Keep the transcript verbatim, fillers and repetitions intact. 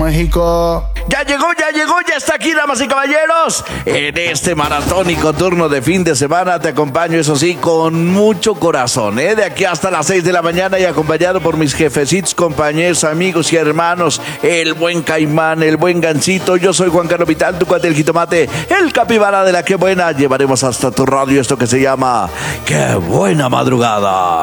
México. Ya llegó, ya llegó, ya está aquí, damas y caballeros. En este maratónico turno de fin de semana te acompaño, eso sí, con mucho corazón, ¿eh? De aquí hasta las seis de la mañana y acompañado por mis jefecitos, compañeros, amigos y hermanos, el buen Caimán, el buen Gancito. Yo soy Juan Carlos Vital, tu cuate el jitomate, el capibara de la que buena. Llevaremos hasta tu radio esto que se llama ¡Qué buena madrugada!